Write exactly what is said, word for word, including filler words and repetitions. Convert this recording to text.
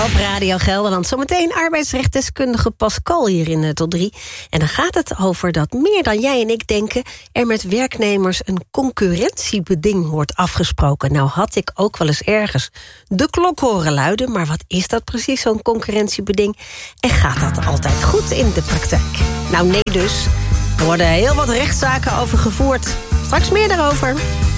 op Radio Gelderland. Zometeen arbeidsrechtdeskundige Pascal hier in de tot drie. En dan gaat het over dat meer dan jij en ik denken er met werknemers een concurrentiebeding wordt afgesproken. Nou had ik ook wel eens ergens de klok horen luiden, maar wat is dat precies, zo'n concurrentiebeding? En gaat dat altijd goed in de praktijk? Nou nee dus. Er worden heel wat rechtszaken over gevoerd. Straks meer daarover.